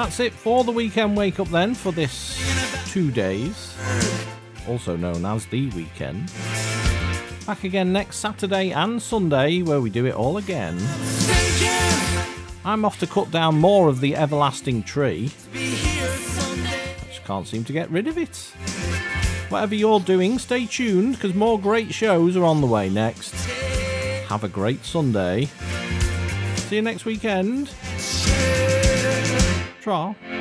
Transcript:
That's it for the weekend wake up then for this 2 days, also known as the weekend. Back again next Saturday and Sunday where we do it all again. I'm off to cut down more of the everlasting tree. I just can't seem to get rid of it. Whatever you're doing, stay tuned because more great shows are on the way next. Have a great Sunday. See you next weekend. Tra.